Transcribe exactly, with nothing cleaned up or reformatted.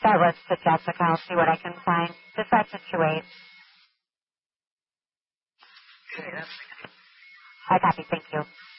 That was to Jessica. I'll see what I can find. Dispatch is two eight. I copy. Thank you.